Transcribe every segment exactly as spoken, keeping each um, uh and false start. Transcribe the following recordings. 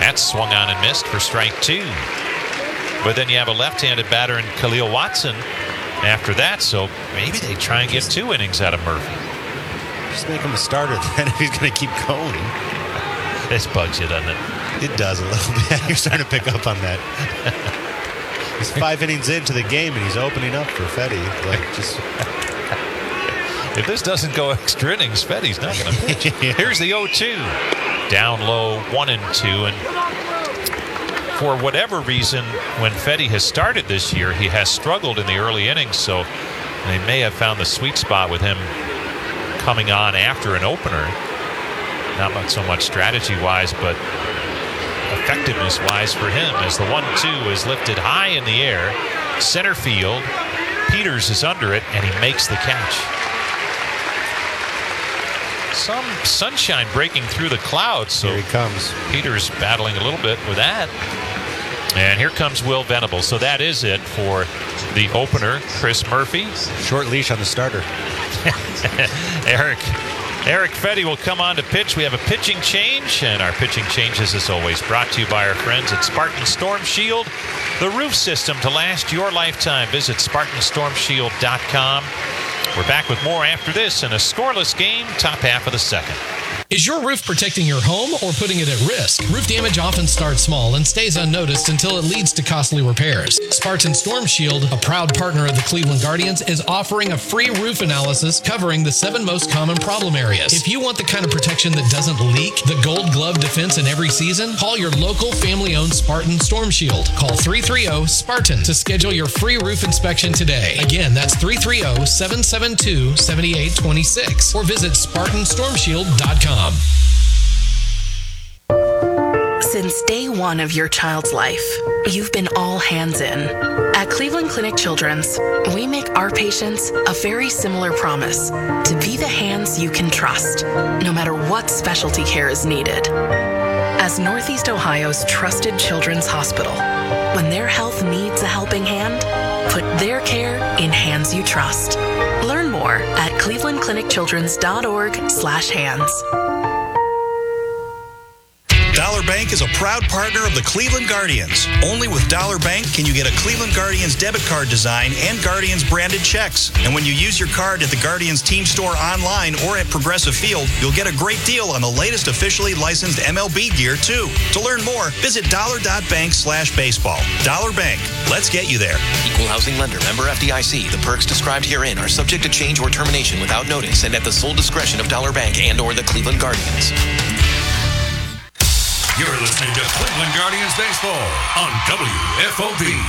That's swung on and missed for strike two. But then you have a left-handed batter in Khalil Watson after that, so maybe they try and get two innings out of Murphy. Just make him a starter then if he's going to keep going. This bugs you, doesn't it? It does a little bit. You're starting to pick up on that. He's five innings into the game and he's opening up for Fedde. Like just. If this doesn't go extra innings, Fetty's not going to pitch. Here's the oh two. Down low, one and two. And for whatever reason, when Fedde has started this year, he has struggled in the early innings. So they may have found the sweet spot with him coming on after an opener. Not much, so much strategy-wise, but effectiveness-wise for him as the one two is lifted high in the air. Center field. Peters is under it, and he makes the catch. Some sunshine breaking through the clouds. So here he comes. Peters battling a little bit with that. And here comes Will Venable. So that is it for the opener, Chris Murphy. Short leash on the starter. Eric Eric Fedde will come on to pitch. We have a pitching change, and our pitching changes, as always, brought to you by our friends at Spartan Storm Shield, the roof system to last your lifetime. Visit Spartan Storm Shield dot com. We're back with more after this in a scoreless game, top half of the second. Is your roof protecting your home or putting it at risk? Roof damage often starts small and stays unnoticed until it leads to costly repairs. Spartan Storm Shield, a proud partner of the Cleveland Guardians, is offering a free roof analysis covering the seven most common problem areas. If you want the kind of protection that doesn't leak, the gold glove defense in every season, call your local family-owned Spartan Storm Shield. Call three three zero SPARTAN to schedule your free roof inspection today. Again, that's three three zero, seven seven two, seven eight two six or visit Spartan Storm Shield dot com. Since day one of your child's life, you've been all hands in. At Cleveland Clinic Children's, we make our patients a very similar promise to be the hands you can trust, no matter what specialty care is needed. As Northeast Ohio's trusted children's hospital, when their health needs a helping hand, put their care in hands you trust. Learn more at cleveland clinic children's dot org slash hands. Dollar Bank is a proud partner of the Cleveland Guardians. Only with Dollar Bank can you get a Cleveland Guardians debit card design and Guardians branded checks. And when you use your card at the Guardians team store online or at Progressive Field, you'll get a great deal on the latest officially licensed M L B gear, too. To learn more, visit dollar dot bank slash baseball. Dollar Bank. Let's get you there. Equal housing lender. Member F D I C. The perks described herein are subject to change or termination without notice and at the sole discretion of Dollar Bank and or the Cleveland Guardians. You're listening to Cleveland Guardians Baseball on W F O V.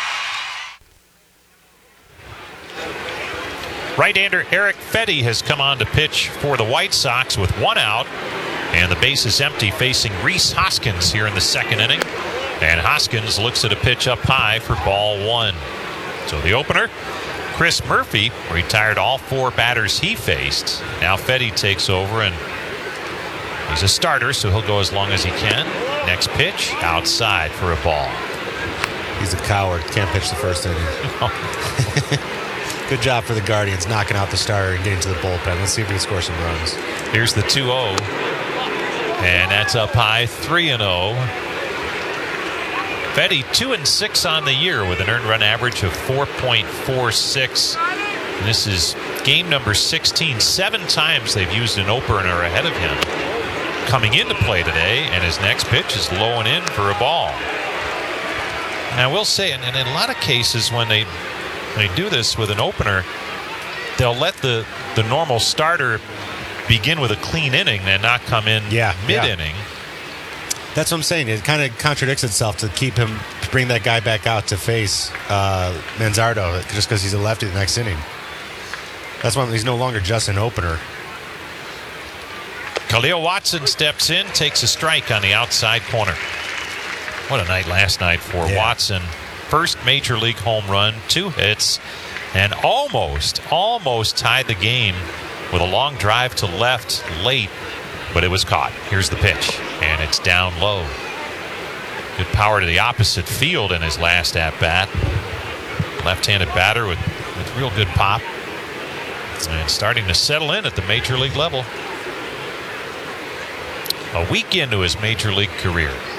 Right-hander Eric Fedde has come on to pitch for the White Sox with one out. And the base is empty, facing Rhys Hoskins here in the second inning. And Hoskins looks at a pitch up high for ball one. So the opener, Chris Murphy, retired all four batters he faced. Now Fedde takes over, and he's a starter, so he'll go as long as he can. Next pitch, outside for a ball. He's a coward. Can't pitch the first inning. Good job for the Guardians, knocking out the starter and getting to the bullpen. Let's see if he can score some runs. Here's the two oh. And that's up high, three and oh. Fedde, two and six on the year with an earned run average of four point four six. And this is game number sixteen. Seven times they've used an opener ahead of him coming into play today, and his next pitch is low and in for a ball. And I will say, and in a lot of cases when they they do this with an opener, they'll let the the normal starter begin with a clean inning and not come in yeah, mid-inning. Yeah. That's what I'm saying. It kind of contradicts itself to keep him, to bring that guy back out to face uh, Manzardo just because he's a lefty the next inning. That's why he's no longer just an opener. Khalil Watson steps in, takes a strike on the outside corner. What a night last night for yeah. Watson. First major league home run, two hits, and almost, almost tied the game with a long drive to left late, but it was caught. Here's the pitch, and it's down low. Good power to the opposite field in his last at-bat. Left-handed batter with, with real good pop. And starting to settle in at the major league level. A week into his major league career.